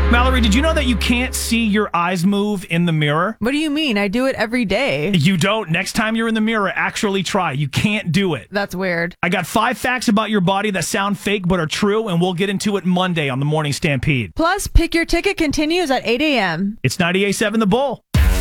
Mallory, did you know that you can't see your eyes move in the mirror? What do you mean? I do it every day. You don't. Next time you're in the mirror, actually try. You can't do it. That's weird. I got 5 facts about your body that sound fake but are true, and we'll get into it Monday on the Morning Stampede. Plus, Pick Your Ticket continues at 8 a.m. It's 98.7 The Bull.